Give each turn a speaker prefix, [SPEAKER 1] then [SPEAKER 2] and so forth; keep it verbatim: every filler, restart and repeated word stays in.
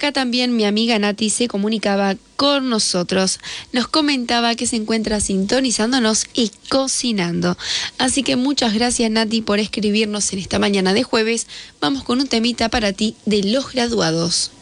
[SPEAKER 1] acá también mi amiga Nati se comunicaba con nosotros. Nos comentaba que se encuentra sintonizándonos y cocinando. Así que muchas gracias, Nati, por escribirnos en esta mañana de jueves. Vamos con un temita para ti de Los Graduados.